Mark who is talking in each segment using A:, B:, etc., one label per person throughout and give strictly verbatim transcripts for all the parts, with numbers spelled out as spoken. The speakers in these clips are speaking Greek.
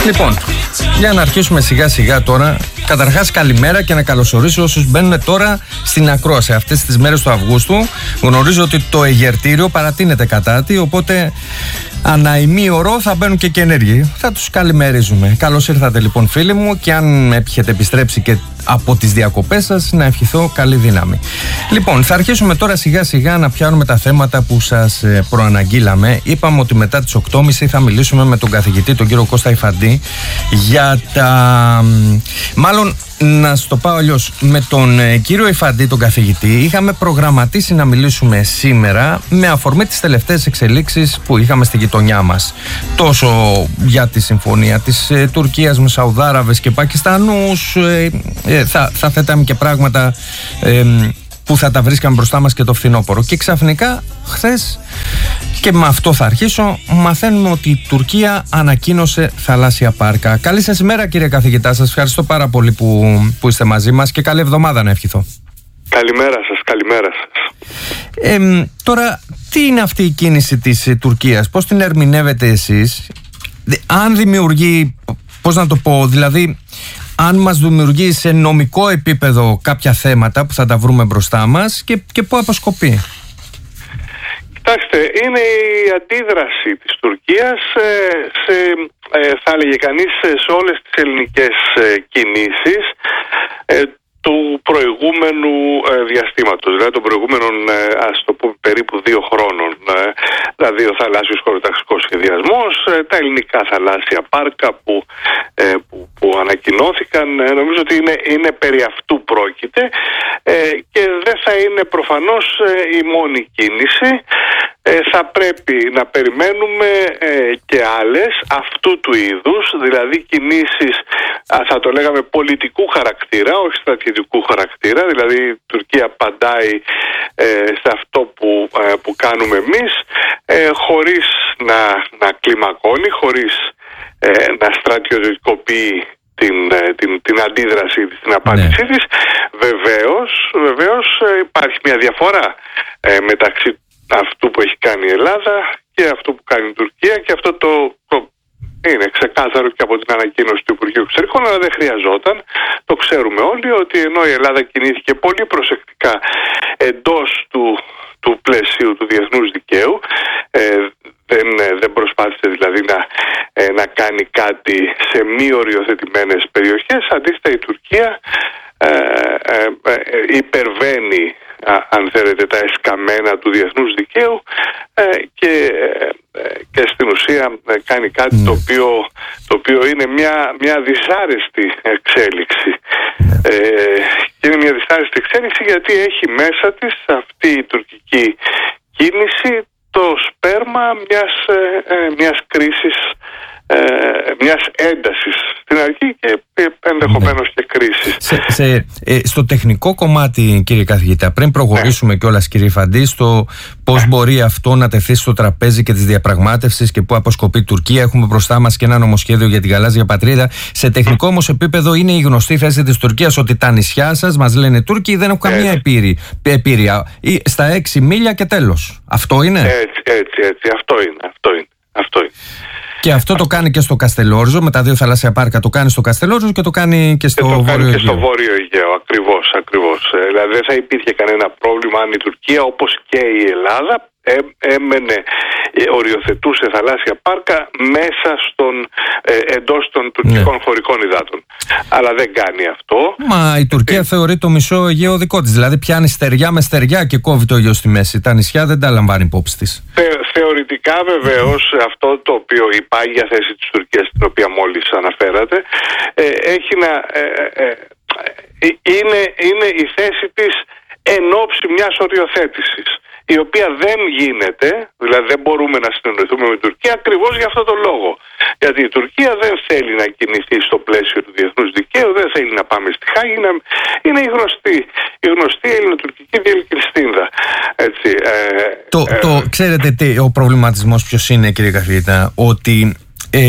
A: Λοιπόν, για να αρχίσουμε σιγά σιγά τώρα. Καταρχάς καλημέρα και να καλωσορίσω όσους μπαίνουν τώρα στην ακρόαση αυτές τις μέρες του Αυγούστου. Γνωρίζω ότι το Αιγερτήριο παρατείνεται κατά τη, οπότε ανά ημίωρο θα μπαίνουν και καινούργοι. Θα τους καλημερίζουμε. Καλώς ήρθατε λοιπόν φίλοι μου, και αν έχετε επιστρέψει και από τις διακοπές σας, να ευχηθώ καλή δύναμη. Λοιπόν, θα αρχίσουμε τώρα σιγά σιγά να πιάνουμε τα θέματα που σας προαναγγείλαμε. Είπαμε ότι μετά τις οκτώ και μισή θα μιλήσουμε με τον καθηγητή, τον κύριο Κώστα Ιφαντή, για τα... Μάλλον, να σου το πάω αλλιώς, με τον κύριο Ιφαντή, τον καθηγητή, είχαμε προγραμματίσει να μιλήσουμε σήμερα με αφορμή τις τελευταίες εξελίξεις που είχαμε στη γειτονιά μας. Τόσο για τη συμφωνία της ε, Τουρκίας με Σαουδάραβες και Πακιστανούς, ε, ε, θα, θα θέταμε και πράγματα ε, που θα τα βρίσκαμε μπροστά μας και το φθινόπωρο. Και ξαφνικά χθες, και με αυτό θα αρχίσω, μαθαίνουμε ότι η Τουρκία ανακοίνωσε θαλάσσια πάρκα. Καλή σας ημέρα κύριε καθηγητά, σας ευχαριστώ πάρα πολύ που, που είστε μαζί μας και καλή εβδομάδα να ευχηθώ.
B: Καλημέρα σας, καλημέρα σας.
A: Ε, τώρα, τι είναι αυτή η κίνηση της ε, Τουρκίας, πώς την ερμηνεύετε εσείς, αν δημιουργεί, πώς να το πω, δηλαδή αν μας δημιουργεί σε νομικό επίπεδο κάποια θέματα που θα τα βρούμε μπροστά μας και, και πού αποσκοπεί?
B: Κοιτάξτε, είναι η αντίδραση της Τουρκίας σε, σε θα έλεγε κανείς, σε όλες τις ελληνικές κινήσεις ε, του προηγούμενου ε, διαστήματος, δηλαδή των προηγούμενων, ε, ας το πούμε, περίπου δύο χρόνων. Ε, δηλαδή ο θαλάσσιος χωροταξικός σχεδιασμός, ε, τα ελληνικά θαλάσσια πάρκα που, ε, που, που ανακοινώθηκαν. Ε, νομίζω ότι είναι, είναι περί αυτού πρόκειται ε, και δεν θα είναι προφανώς ε, η μόνη κίνηση. Ε, θα πρέπει να περιμένουμε ε, και άλλες αυτού του είδους, δηλαδή κινήσεις, α, θα το λέγαμε, πολιτικού χαρακτήρα, όχι στρατιωτικού χαρακτήρα. Δηλαδή η Τουρκία απαντάει ε, σε αυτό που, ε, που κάνουμε εμείς, ε, χωρίς να, να κλιμακώνει, χωρίς ε, να στρατιωτικοποιεί την, την, την αντίδραση της, την απάντησή ναι. της. Βεβαίως, βεβαίως υπάρχει μια διαφορά ε, μεταξύ αυτού που έχει κάνει η Ελλάδα και αυτό που κάνει η Τουρκία, και αυτό το, το είναι ξεκάθαρο και από την ανακοίνωση του Υπουργείου Εξωτερικών, αλλά δεν χρειαζόταν. Το ξέρουμε όλοι ότι ενώ η Ελλάδα κινήθηκε πολύ προσεκτικά εντός του, του πλαισίου του διεθνούς δικαίου, ε, δεν, δεν προσπάθησε δηλαδή να, ε, να κάνει κάτι σε μη οριοθετημένες περιοχές. Αντίθετα η Τουρκία ε, ε, ε, υπερβαίνει, αν θέλετε, τα εσκαμμένα του διεθνούς δικαίου ε, και, ε, και στην ουσία ε, κάνει κάτι mm. το, οποίο, το οποίο είναι μια, μια δυσάρεστη εξέλιξη. Mm. Ε, και είναι μια δυσάρεστη εξέλιξη γιατί έχει μέσα της αυτή η τουρκική κίνηση το σπέρμα μιας, ε, ε, μιας κρίσης, ε, μιας έντασης στην αρχή και ενδεχομένως και κρίσης.
A: Σε, σε, ε, στο τεχνικό κομμάτι, κύριε καθηγητά, πριν προχωρήσουμε ναι. κιόλας, κύριε Ιφαντή, στο πώς ναι. μπορεί αυτό να τεθεί στο τραπέζι και της διαπραγμάτευσης και πού αποσκοπεί η Τουρκία, έχουμε μπροστά μας και ένα νομοσχέδιο για την γαλάζια πατρίδα. Σε τεχνικό όμως επίπεδο είναι η γνωστή θέση της Τουρκίας ότι τα νησιά σας, μας λένε οι Τούρκοι, δεν έχουν καμία επίρρη, επίρρεια. Στα έξι μίλια και τέλος. Αυτό είναι?
B: Έτσι, έτσι, έτσι. Αυτό είναι. Αυτό είναι. Αυτό είναι.
A: Και αυτό το κάνει και στο Καστελόριζο, με τα δύο θαλάσσια πάρκα το κάνει στο Καστελόριζο και το κάνει και στο Βόρειο Αιγαίο.
B: Και στο Βόρειο Αιγαίο, ακριβώς, ακριβώς. Δηλαδή δεν θα υπήρχε κανένα πρόβλημα αν η Τουρκία, όπως και η Ελλάδα, έμενε, οριοθετούσε θαλάσσια πάρκα μέσα στον, ε, εντός των τουρκικών ναι. χωρικών υδάτων. Αλλά δεν κάνει αυτό.
A: Μα η Τουρκία ε, θεωρεί το μισό Αιγαίο δικό της. Δηλαδή πιάνει στεριά με στεριά και κόβει το Αιγαίο στη μέση. Τα νησιά δεν τα λαμβάνει υπόψη της.
B: Θε, θεωρητικά βεβαίως mm. αυτό το οποίο η πάγια θέση της Τουρκίας, την οποία μόλις αναφέρατε, ε, έχει να, ε, ε, ε, είναι, είναι η θέση της εν ώψη μιας οριοθέτησης, η οποία δεν γίνεται, δηλαδή δεν μπορούμε να συνεννοηθούμε με την Τουρκία ακριβώς για αυτόν τον λόγο. Γιατί η Τουρκία δεν θέλει να κινηθεί στο πλαίσιο του διεθνούς δικαίου, δεν θέλει να πάμε στη Χάγη, είναι, είναι η γνωστή, η γνωστή ελληνοτουρκική διελκυστίνδα. Έτσι, ε,
A: το,
B: ε,
A: το, ξέρετε τι, ο προβληματισμός ποιος είναι, κύριε καθηγητά, ότι ε,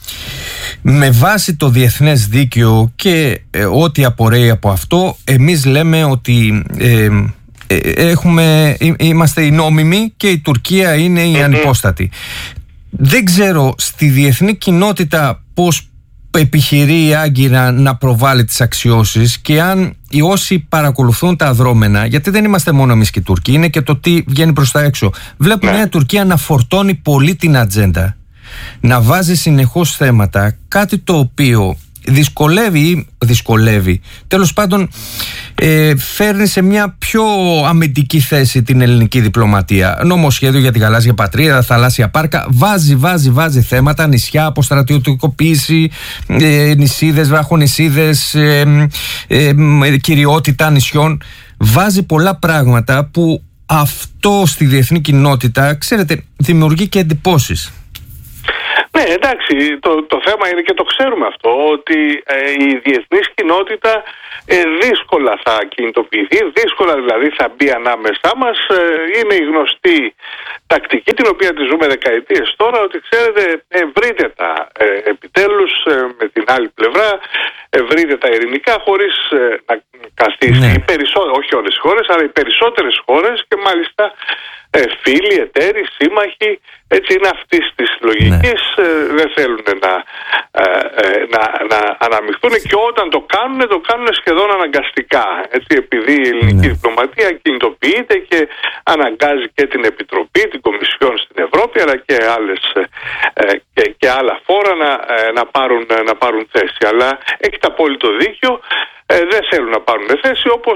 A: με βάση το διεθνές δίκαιο και ε, ό,τι απορρέει από αυτό, εμείς λέμε ότι ε, έχουμε, είμαστε οι νόμιμοι και η Τουρκία είναι η ανυπόστατη. Δεν ξέρω στη διεθνή κοινότητα πώς επιχειρεί η Άγκυρα να προβάλλει τις αξιώσεις και αν οι όσοι παρακολουθούν τα δρόμενα, γιατί δεν είμαστε μόνο εμείς και οι Τούρκοι, είναι και το τι βγαίνει προς τα έξω. Βλέπουμε ναι. μια Τουρκία να φορτώνει πολύ την ατζέντα, να βάζει συνεχώς θέματα, κάτι το οποίο δυσκολεύει ή δυσκολεύει τέλος πάντων ε, φέρνει σε μια πιο αμυντική θέση την ελληνική διπλωματία. Νομοσχέδιο για τη γαλάζια πατρίδα, θαλάσσια πάρκα, βάζει, βάζει, βάζει θέματα, νησιά, αποστρατιωτικοποίηση, ε, νησίδες, βραχονησίδες, ε, ε, ε, κυριότητα νησιών, βάζει πολλά πράγματα που αυτό στη διεθνή κοινότητα, ξέρετε, δημιουργεί και εντυπώσεις.
B: Ναι, εντάξει, το, το θέμα είναι και το ξέρουμε αυτό, ότι ε, η διεθνής κοινότητα ε, δύσκολα θα κινητοποιηθεί, δύσκολα δηλαδή θα μπει ανάμεσά μας. Ε, είναι η γνωστή τακτική, την οποία τη ζούμε δεκαετίες τώρα, ότι ξέρετε, βρείτε τα ε, επιτέλους ε, με την άλλη πλευρά, ε, βρείτε τα ειρηνικά χωρίς ε, να καθίσει, ναι. οι περισσότερες, όχι όλες οι χώρες, αλλά οι περισσότερες χώρες και μάλιστα ε, φίλοι, εταίροι, σύμμαχοι, έτσι είναι αυτής της λογικής, ναι. ε, δεν θέλουν να, ε, ε, να, να αναμειχθούν και όταν το κάνουν, το κάνουν σχεδόν αναγκαστικά. Έτσι, επειδή η ελληνική ναι. διπλωματία κινητοποιείται και αναγκάζει και την Επιτροπή, την Κομισιόν στην Ευρώπη, αλλά και, άλλες, ε, και, και άλλα φόρα να, ε, να, πάρουν, να πάρουν θέση. Αλλά έχετε απόλυτο δίκιο. Ε, δεν θέλουν να πάρουν θέση, όπως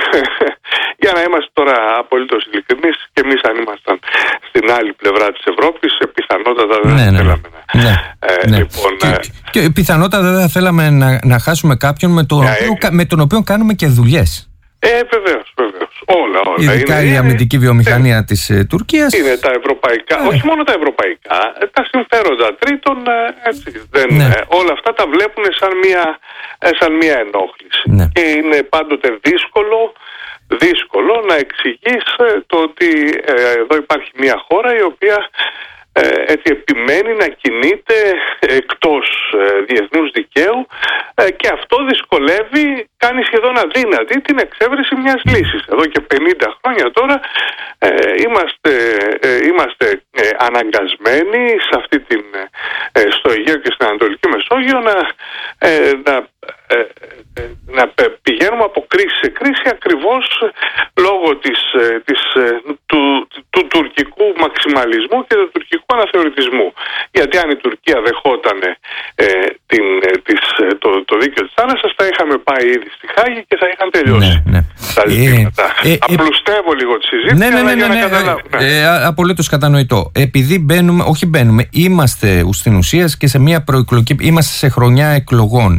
B: για να είμαστε τώρα απολύτως ειλικρινείς, και εμείς αν ήμασταν στην άλλη πλευρά της Ευρώπης, πιθανότατα δεν
A: ναι,
B: θα
A: ναι,
B: θέλαμε να...
A: Ναι,
B: ε,
A: ναι.
B: Λοιπόν,
A: και, ε, και πιθανότατα δεν θα θέλαμε να, να χάσουμε κάποιον με τον, ε, οποίο, ε, με τον οποίο κάνουμε και δουλειές.
B: Ε, βεβαίως, βεβαίως. Όλα, όλα.
A: Ειδικά
B: είναι,
A: η αμυντική βιομηχανία ε, της ε, Τουρκίας.
B: Είναι τα ευρωπαϊκά, ε. όχι μόνο τα ευρωπαϊκά, τα συμφέροντα τρίτων, έτσι, δεν,
A: ναι.
B: ε, όλα αυτά τα βλέπουν σαν μια, σαν μια ενόχληση.
A: Ναι.
B: Και είναι πάντοτε δύσκολο, δύσκολο να εξηγείς το ότι ε, εδώ υπάρχει μια χώρα η οποία ε, έτσι επιμένει να κινείται εκτός ε, διεθνούς δικαίου ε, και αυτό δυσκολεύει, κάνει σχεδόν αδύνατη την εξέβρεση μιας λύσης. Εδώ και πενήντα χρόνια τώρα ε, είμαστε, ε, είμαστε ε, αναγκασμένοι σε αυτή την, ε, στο Αιγαίο και στην Ανατολική Μεσόγειο να, ε, να ε, να πηγαίνουμε από κρίση σε κρίση ακριβώς λόγω της, της, του, του, του τουρκικού μαξιμαλισμού και του τουρκικού αναθεωρητισμού. Γιατί αν η Τουρκία δεχόταν ε, την, της, το, το δίκαιο της θάλασσας, θα είχαμε πάει ήδη στη Χάγη και θα είχαν τελειώσει ναι, ναι. τα ζητήματα. Ε, ε, Απλουστεύω λίγο τη συζήτηση,
A: ναι, ναι, ναι, ναι, ναι, ναι, ναι. Ε, ε, απολύτως κατανοητό. Επειδή μπαίνουμε, όχι μπαίνουμε, είμαστε στην ουσία και σε μια προεκλογική, είμαστε σε χρονιά εκλογών.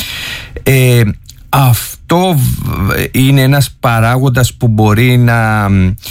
A: Ε, αυτό είναι ένας παράγοντας που μπορεί να,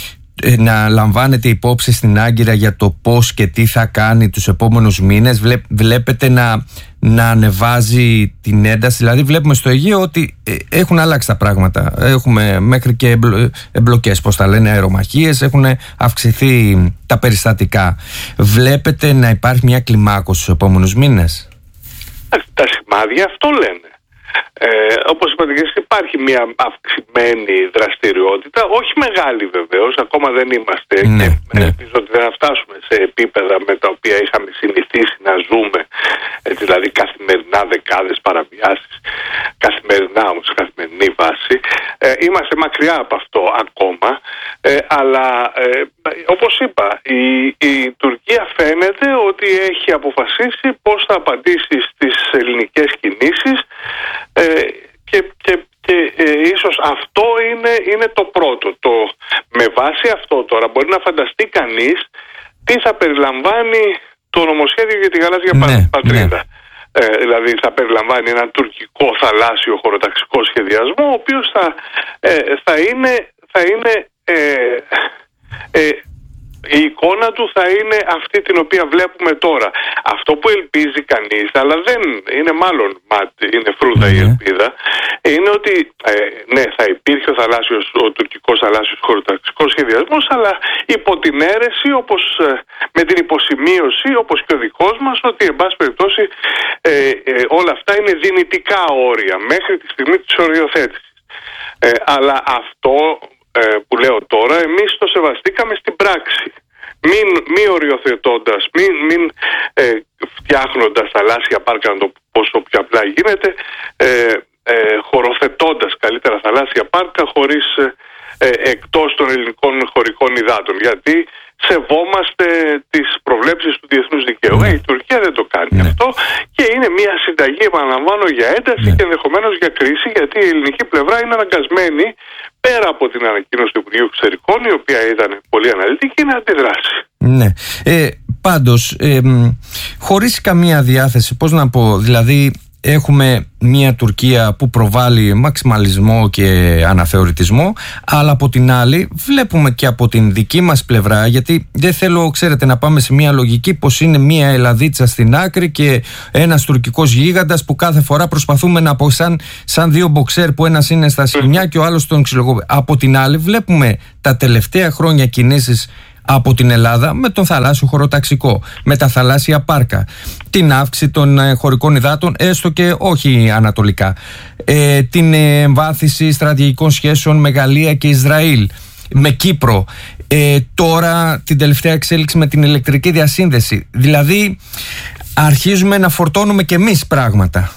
A: να λαμβάνεται υπόψη στην Άγκυρα για το πώς και τι θα κάνει τους επόμενους μήνες. Βλέ, βλέπετε να, να ανεβάζει την ένταση. Δηλαδή βλέπουμε στο Αιγαίο ότι έχουν αλλάξει τα πράγματα. Έχουμε μέχρι και εμπλο, εμπλοκές, πώς τα λένε, αερομαχίες, έχουν αυξηθεί τα περιστατικά. Βλέπετε να υπάρχει μια κλιμάκωση στους επόμενους μήνες?
B: Τα σημάδια αυτό λένε. Ε, όπως είπατε και εσείς, υπάρχει μια αυξημένη δραστηριότητα, όχι μεγάλη βεβαίως, ακόμα δεν είμαστε
A: ναι,
B: και
A: ναι.
B: ελπίζω ότι δεν θα φτάσουμε σε επίπεδα με τα οποία είχαμε συνηθίσει να ζούμε, ε, δηλαδή καθημερινά δεκάδες παραβιάσεις, καθημερινά όμως, καθημερινή βάση. Ε, είμαστε μακριά από αυτό ακόμα, ε, αλλά ε, όπως είπα, η, η Τουρκία φαίνεται ότι έχει αποφασίσει πώς θα απαντήσει στις ελληνικές κινήσεις. Ε, και, και, και ε, ίσως αυτό είναι, είναι το πρώτο. Το, με βάση αυτό τώρα μπορεί να φανταστεί κανείς τι θα περιλαμβάνει το νομοσχέδιο για τη γαλάζια ναι, πατρίδα. Ναι. Ε, δηλαδή θα περιλαμβάνει έναν τουρκικό θαλάσσιο χωροταξικό σχεδιασμό, ο οποίος θα, ε, θα είναι, θα είναι ε, ε, η εικόνα του θα είναι αυτή την οποία βλέπουμε τώρα. Αυτό που ελπίζει κανείς, αλλά δεν είναι μάλλον μάτι, είναι φρούδα mm-hmm. η ελπίδα, είναι ότι ε, ναι, θα υπήρχε ο, θαλάσσιος, ο τουρκικός θαλάσσιος χωροταξικός σχεδιασμός, αλλά υπό την αίρεση, όπως, ε, με την υποσημείωση, όπως και ο δικός μας, ότι εν πάση περιπτώσει ε, ε, όλα αυτά είναι δυνητικά όρια μέχρι τη στιγμή της οριοθέτησης. Ε, αλλά αυτό που λέω τώρα, εμείς το σεβαστήκαμε στην πράξη. μην, μη οριοθετώντας, μην, μην ε, φτιάχνοντας θαλάσσια πάρκα, να το πω όσο πιο απλά γίνεται, ε, ε, χωροθετώντας καλύτερα θαλάσσια πάρκα χωρίς ε, εκτός των ελληνικών χωρικών υδάτων, γιατί σεβόμαστε τις προβλέψεις του διεθνούς δικαίου.
A: Ναι.
B: Ε, η Τουρκία δεν το κάνει
A: Ναι.
B: αυτό και είναι μια συνταγή, επαναλαμβάνω, για ένταση
A: Ναι.
B: και ενδεχομένως για κρίση, γιατί η ελληνική πλευρά είναι αναγκασμένη, πέρα από την ανακοίνωση του Υπουργείου Εξωτερικών, η οποία ήταν πολύ αναλυτική, να αντιδράσει.
A: Ναι. Ε, πάντως, ε, χωρίς καμία διάθεση, πώς να πω, δηλαδή έχουμε μια Τουρκία που προβάλλει μαξιμαλισμό και αναθεωρητισμό, αλλά από την άλλη βλέπουμε και από την δική μας πλευρά, γιατί δεν θέλω, ξέρετε, να πάμε σε μια λογική πως είναι μια Ελλαδίτσα στην άκρη και ένας τουρκικός γίγαντας που κάθε φορά προσπαθούμε να πω σαν, σαν δύο μποξέρ που ένας είναι στα σκηνιά και ο άλλος τον ξυλοκοπεί. Από την άλλη βλέπουμε τα τελευταία χρόνια κινήσεις από την Ελλάδα με τον θαλάσσιο χωροταξικό, με τα θαλάσσια πάρκα, την αύξηση των ε, χωρικών υδάτων, έστω και όχι ανατολικά, ε, την ε, εμβάθυνση στρατηγικών σχέσεων με Γαλλία και Ισραήλ, με Κύπρο, ε, τώρα την τελευταία εξέλιξη με την ηλεκτρική διασύνδεση. Δηλαδή αρχίζουμε να φορτώνουμε και εμείς πράγματα.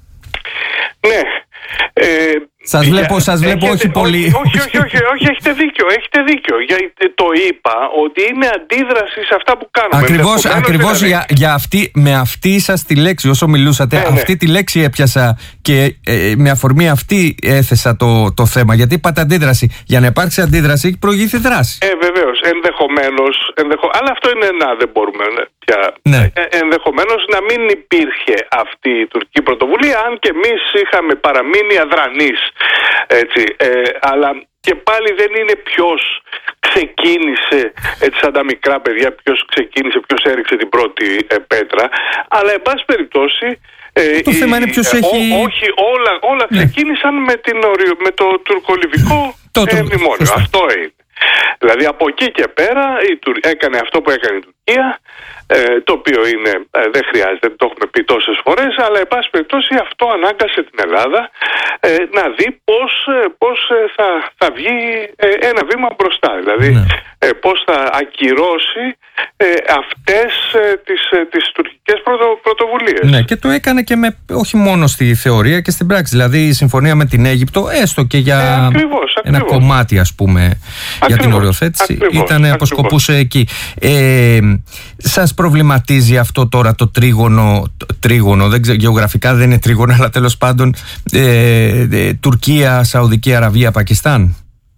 B: Ναι. Ε,
A: Σας βλέπω,
B: για,
A: σας βλέπω
B: έχετε,
A: όχι πολύ.
B: Όχι, όχι, όχι, όχι, έχετε δίκιο, έχετε δίκιο. Για, το είπα ότι είναι αντίδραση σε αυτά που κάνουμε.
A: Ακριβώς, ακριβώς
B: δηλαδή.
A: για, για αυτή, με αυτή σας τη λέξη, όσο μιλούσατε,
B: ναι,
A: αυτή
B: ναι.
A: τη λέξη έπιασα και ε, με αφορμή αυτή έθεσα το, το θέμα. Γιατί είπατε αντίδραση. Για να υπάρξει αντίδραση έχει προηγηθεί δράση.
B: Ε, βεβαίως, ενδεχομένως, ενδεχο... αλλά αυτό είναι ένα, δεν μπορούμε πια.
A: Ναι.
B: Ε, ενδεχομένως να μην υπήρχε αυτή η τουρκική πρωτοβουλία, αν και εμείς είχαμε παραμείνει αδρανείς. Έτσι, ε, αλλά και πάλι δεν είναι ποιος ξεκίνησε, έτσι σαν τα μικρά παιδιά, ποιος ξεκίνησε, ποιος έριξε την πρώτη ε, πέτρα, αλλά εν πάση περιπτώσει ε,
A: το θέμα είναι ποιος
B: ε,
A: έχει...
B: Ό, όχι, όλα, όλα
A: ναι.
B: ξεκίνησαν με, την, με το τουρκολιβικό
A: το,
B: ε, μνημόνιο.
A: το,
B: αυτό είναι. Δηλαδή από εκεί και πέρα η Τουρ... έκανε αυτό που έκανε η Τουρκία, ε, το οποίο είναι, ε, δεν χρειάζεται, το έχουμε πει τόσες φορές, αλλά εν πάση περιπτώσει αυτό ανάγκασε την Ελλάδα ε, να δει πώς, ε, πώς ε, θα, θα βγει ε, ένα βήμα μπροστά. Δηλαδή
A: ναι.
B: ε, πώς θα ακυρώσει ε, αυτές ε, τις, ε, τις τουρκικές πρωτο, πρωτοβουλίες.
A: Ναι, και το έκανε και με, όχι μόνο στη θεωρία και στην πράξη. Δηλαδή η συμφωνία με την Αίγυπτο, έστω και για
B: ε, ακριβώς,
A: ένα
B: ακριβώς.
A: κομμάτι, ας πούμε, ακριβώς, για την οριοθέτηση, ακριβώς, ήταν αποσκοπούσε εκεί. Ε, σας προβληματίζει αυτό τώρα το τρίγωνο, το τρίγωνο δεν ξέρω, γεωγραφικά δεν είναι τρίγωνο, αλλά τέλος πάντων ε, ε, Τουρκία, Σαουδική Αραβία, Πακιστάν?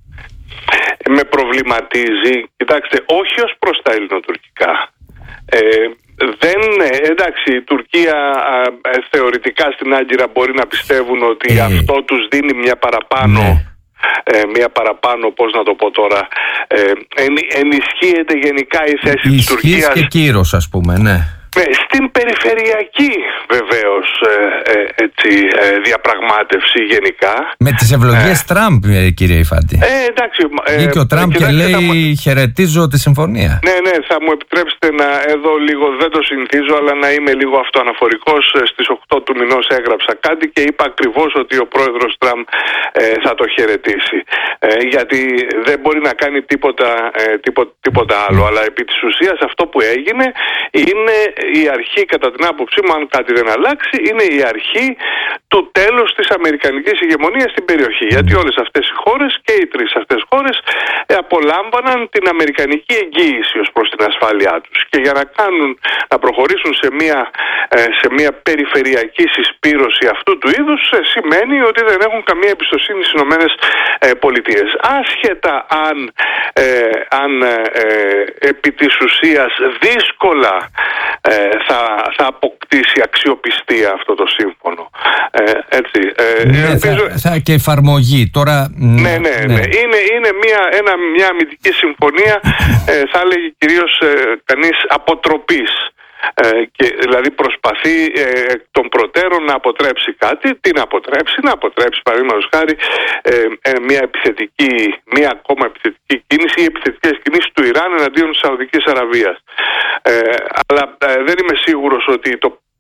B: Με προβληματίζει, κοιτάξτε, όχι ως προς τα ελληνοτουρκικά. Ε, δεν, εντάξει, η Τουρκία α, θεωρητικά στην Άγκυρα μπορεί να πιστεύουν ότι ε, αυτό τους δίνει μια παραπάνω, ναι. ε, μια παραπάνω, πώς να το πω τώρα, ε, εν, ενισχύεται γενικά η θέση της Τουρκίας.
A: Ισχύς και κύρος, ας πούμε, ναι.
B: Ναι, στην περιφερειακή βεβαίως ε, ε, έτσι, ε, διαπραγμάτευση γενικά.
A: Με τις ευλογίες ε, Τραμπ, κύριε Ιφάντη.
B: Ε, εντάξει. Ε,
A: Βγήκε ο Τραμπ και λέει μου... χαιρετίζω τη συμφωνία.
B: Ναι, ναι, θα μου επιτρέψετε να εδώ λίγο, δεν το συνηθίζω, αλλά να είμαι λίγο αυτοαναφορικός. Στις οκτώ του μηνός έγραψα κάτι και είπα ακριβώς ότι ο πρόεδρος Τραμπ ε, θα το χαιρετήσει. Ε, γιατί δεν μπορεί να κάνει τίποτα, ε, τίποτα, τίποτα άλλο. Mm. Αλλά επί της ουσίας αυτό που έγινε είναι η αρχή, κατά την άποψή μου, αν κάτι δεν αλλάξει, είναι η αρχή του τέλους της αμερικανικής ηγεμονίας στην περιοχή. Γιατί όλες αυτές οι χώρες και οι τρεις αυτές χώρες απολάμβαναν την αμερικανική εγγύηση ως προς την ασφάλειά τους. Και για να κάνουν, να προχωρήσουν σε μια, σε μια περιφερειακή συσπήρωση αυτού του είδους, σημαίνει ότι δεν έχουν καμία εμπιστοσύνη στις Ηνωμένες Πολιτείες. Άσχετα αν, ε, αν ε, επί της ουσίας δύσκολα ε, θα, θα αποκτήσει αξιοπιστία αυτό το σύμφωνο. Ε, έτσι, ε,
A: ναι,
B: ελπίζω...
A: θα, θα και εφαρμογή. Τώρα,
B: ναι, ναι, ναι. ναι. Είναι, είναι μια, ένα, μια αμυντική συμφωνία, ε, θα έλεγε κυρίως ε, κανείς αποτροπής. Ε, και, δηλαδή προσπαθεί ε, των προτέρων να αποτρέψει κάτι. Τι να αποτρέψει? Να αποτρέψει, παραδείγματος χάρη, ε, ε, μια επιθετική, μια ακόμα επιθετική κίνηση ή επιθετικές κινήσεις του Ιράν εναντίον της Σαουδικής Αραβίας. Ε, αλλά ε, δεν είμαι σίγουρος ότι το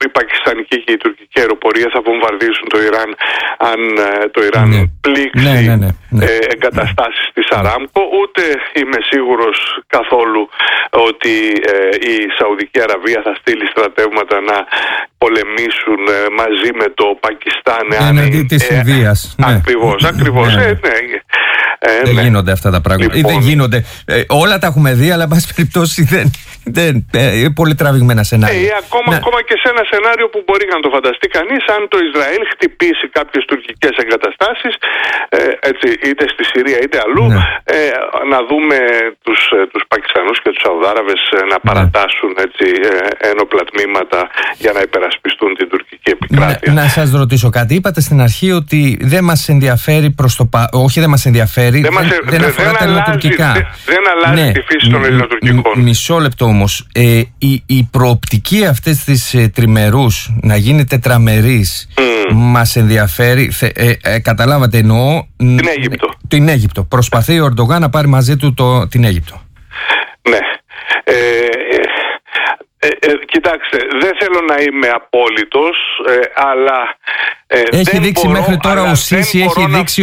B: η πακιστανική και η τουρκική αεροπορία θα βομβαρδίσουν το Ιράν αν το Ιράν
A: ναι.
B: πλήξει
A: ναι, ναι, ναι, ναι.
B: Ε, εγκαταστάσεις της Αράμκο. Ούτε είμαι σίγουρος καθόλου ότι ε, η Σαουδική Αραβία θα στείλει στρατεύματα να πολεμήσουν ε, μαζί με το Πακιστάν.
A: Εναντί της Ινδίας.
B: Ε, ναι. Ακριβώς, ακριβώς.
A: Ναι.
B: Ε, ναι. Ε,
A: δεν
B: ναι.
A: γίνονται αυτά τα πράγματα.
B: Λοιπόν,
A: δεν γίνονται. Ε, όλα τα έχουμε δει, αλλά εν πάση περιπτώσει δεν. δεν ε, είναι πολύ τραβηγμένα σενάρια.
B: Ε, ακόμα,
A: ναι.
B: ακόμα και σε ένα σενάριο που μπορεί να το φανταστεί κανείς, αν το Ισραήλ χτυπήσει κάποιες τουρκικές εγκαταστάσεις, ε, έτσι, είτε στη Συρία είτε αλλού, ναι. ε, να δούμε τους, τους Πακιστανούς και τους Σαουδάραβες να παρατάσουν έτσι, ε, ένοπλα τμήματα για να υπερασπιστούν την τουρκική επικράτεια.
A: Να, να σας ρωτήσω κάτι. Είπατε στην αρχή ότι δεν μας ενδιαφέρει προς το πα... Όχι, δεν μας ενδιαφέρει. Δεν,
B: δεν,
A: δεν, δεν αφορά
B: δεν
A: τα ελληνοτουρκικά.
B: Δεν, δεν αλλάζει
A: ναι.
B: τη φύση των ελληνοτουρκικών.
A: Μισό λεπτό όμως. Ε, η, η προοπτική αυτής της ε, τριμερούς να γίνει τετραμερής mm. μας ενδιαφέρει. Θε, ε, ε, καταλάβατε, εννοώ.
B: Την Αίγυπτο.
A: Ε, την Αίγυπτο. Προσπαθεί ο Ερντογάν να πάρει μαζί του το, την Αίγυπτο.
B: Ναι. Ε, Ε, ε, κοιτάξτε, δεν θέλω να είμαι απόλυτος, ε, αλλά... Ε,
A: έχει
B: δεν
A: δείξει
B: μπορώ,
A: μέχρι τώρα ο Σίση, έχει
B: να...
A: δείξει